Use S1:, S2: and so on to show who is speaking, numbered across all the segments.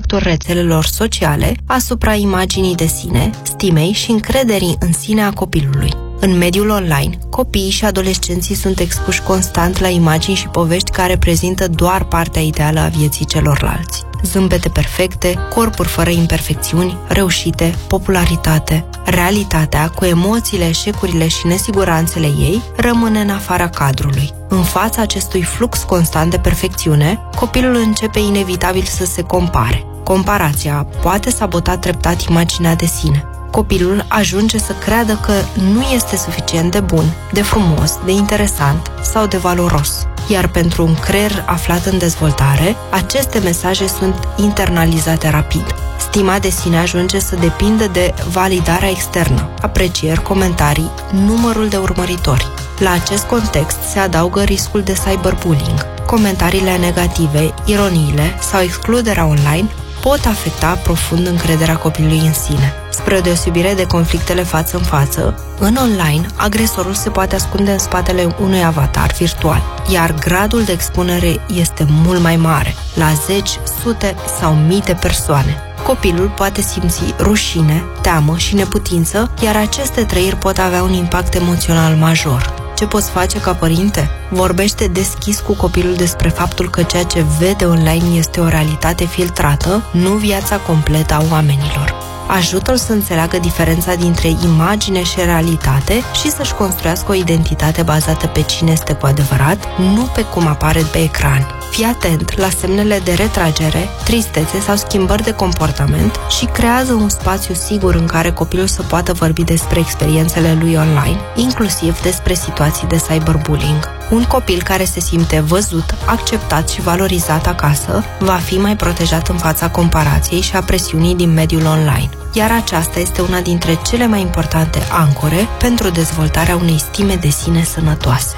S1: efectul rețelelor sociale asupra imaginii de sine, stimei și încrederii în sine a copilului. În mediul online, copiii și adolescenții sunt expuși constant la imagini și povești care reprezintă doar partea ideală a vieții celorlalți. Zâmbete perfecte, corpuri fără imperfecțiuni, reușite, popularitate. Realitatea, cu emoțiile, eșecurile și nesiguranțele ei, rămâne în afara cadrului. În fața acestui flux constant de perfecțiune, copilul începe inevitabil să se compare. Comparația poate sabota treptat imaginea de sine. Copilul ajunge să creadă că nu este suficient de bun, de frumos, de interesant sau de valoros. Iar pentru un creier aflat în dezvoltare, aceste mesaje sunt internalizate rapid. Stima de sine ajunge să depindă de validarea externă, aprecieri, comentarii, numărul de urmăritori. La acest context se adaugă riscul de cyberbullying. Comentariile negative, ironiile sau excluderea online pot afecta profund încrederea copilului în sine. Spre o deosebire de conflictele față în față, în online, agresorul se poate ascunde în spatele unui avatar virtual, iar gradul de expunere este mult mai mare, la zeci, sute sau mii de persoane. Copilul poate simți rușine, teamă și neputință, iar aceste trăiri pot avea un impact emoțional major. Ce poți face ca părinte? Vorbește deschis cu copilul despre faptul că ceea ce vede online este o realitate filtrată, nu viața completă a oamenilor. Ajută-l să înțeleagă diferența dintre imagine și realitate și să-și construiască o identitate bazată pe cine este cu adevărat, nu pe cum apare pe ecran. Fii atent la semnele de retragere, tristețe sau schimbări de comportament și creează un spațiu sigur în care copilul să poată vorbi despre experiențele lui online, inclusiv despre situații de cyberbullying. Un copil care se simte văzut, acceptat și valorizat acasă va fi mai protejat în fața comparației și a presiunii din mediul online. Iar aceasta este una dintre cele mai importante ancore pentru dezvoltarea unei stime de sine sănătoase.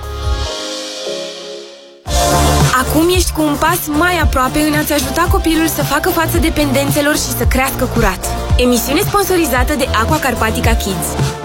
S2: Acum ești cu un pas mai aproape în a-ți ajuta copilul să facă față dependențelor și să crească curat. Emisiune sponsorizată de Aqua Carpatica Kids.